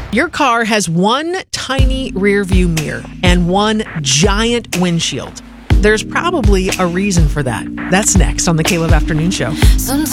Your car has one tiny rear view mirror and one giant windshield. There's probably a reason for that. That's next on the Caleb Afternoon Show.